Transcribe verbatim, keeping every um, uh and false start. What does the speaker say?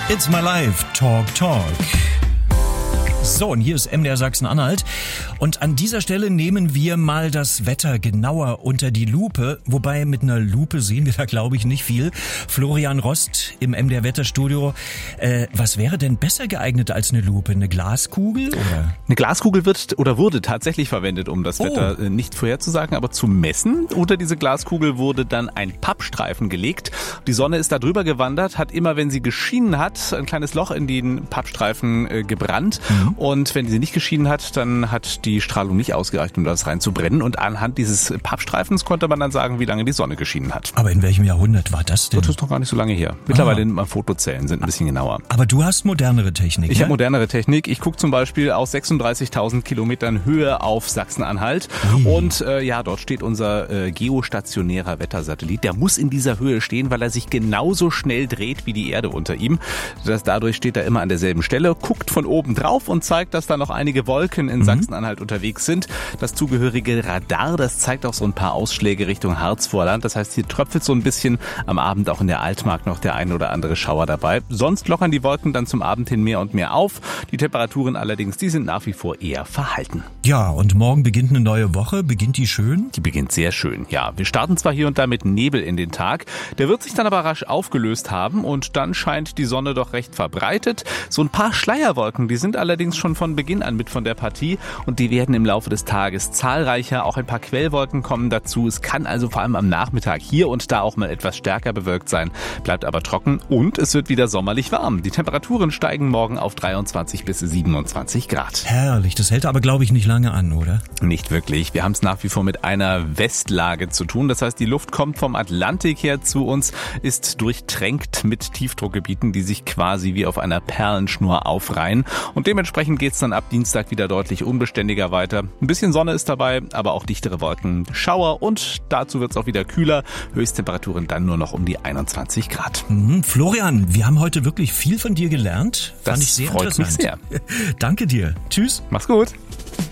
It's my life, Talk Talk. So, und hier ist M D R Sachsen-Anhalt. Und an dieser Stelle nehmen wir mal das Wetter genauer unter die Lupe. Wobei mit einer Lupe sehen wir da, glaube ich, nicht viel. Florian Rost im M D R Wetterstudio. Äh, was wäre denn besser geeignet als eine Lupe? Eine Glaskugel? Oder? Eine Glaskugel wird oder wurde tatsächlich verwendet, um das Oh. Wetter äh, nicht vorherzusagen, aber zu messen. Unter diese Glaskugel wurde dann ein Pappstreifen gelegt. Die Sonne ist da drüber gewandert, hat immer, wenn sie geschienen hat, ein kleines Loch in den Pappstreifen äh, gebrannt. Mhm. Und wenn sie nicht geschienen hat, dann hat die Strahlung nicht ausgereicht, um das reinzubrennen. Und anhand dieses Pappstreifens konnte man dann sagen, wie lange die Sonne geschienen hat. Aber in welchem Jahrhundert war das denn? Das ist noch gar nicht so lange her. Mittlerweile nimmt man Fotozellen, sind ein bisschen genauer. Aber du hast modernere Technik, Ich ne? habe modernere Technik. Ich gucke zum Beispiel aus sechsunddreißigtausend Kilometern Höhe auf Sachsen-Anhalt. Ui. Und äh, ja, dort steht unser äh, geostationärer Wettersatellit. Der muss in dieser Höhe stehen, weil er sich genauso schnell dreht wie die Erde unter ihm. Das, dadurch steht er immer an derselben Stelle, guckt von oben drauf und zeigt, dass da noch einige Wolken in mhm. Sachsen-Anhalt unterwegs sind. Das zugehörige Radar, das zeigt auch so ein paar Ausschläge Richtung Harzvorland. Das heißt, hier tröpfelt so ein bisschen, am Abend auch in der Altmark noch der ein oder andere Schauer dabei. Sonst lockern die Wolken dann zum Abend hin mehr und mehr auf. Die Temperaturen allerdings, die sind nach wie vor eher verhalten. Ja, und morgen beginnt eine neue Woche. Beginnt die schön? Die beginnt sehr schön, ja. Wir starten zwar hier und da mit Nebel in den Tag, der wird sich dann aber rasch aufgelöst haben und dann scheint die Sonne doch recht verbreitet. So ein paar Schleierwolken, die sind allerdings schon von Beginn an mit von der Partie und die werden im Laufe des Tages zahlreicher. Auch ein paar Quellwolken kommen dazu. Es kann also vor allem am Nachmittag hier und da auch mal etwas stärker bewölkt sein, bleibt aber trocken und es wird wieder sommerlich warm. Die Temperaturen steigen morgen auf dreiundzwanzig bis siebenundzwanzig Grad. Herrlich, das hält aber, glaube ich, nicht lange an, oder? Nicht wirklich. Wir haben es nach wie vor mit einer Westlage zu tun. Das heißt, die Luft kommt vom Atlantik her zu uns, ist durchtränkt mit Tiefdruckgebieten, die sich quasi wie auf einer Perlenschnur aufreihen. Und dementsprechend geht es dann ab Dienstag wieder deutlich unbeständiger weiter. Ein bisschen Sonne ist dabei, aber auch dichtere Wolken, Schauer und dazu wird es auch wieder kühler. Höchsttemperaturen dann nur noch um die einundzwanzig Grad. Mhm. Florian, wir haben heute wirklich viel von dir gelernt. Das Fand ich sehr freut mich interessant. sehr. Danke dir. Tschüss. Mach's gut.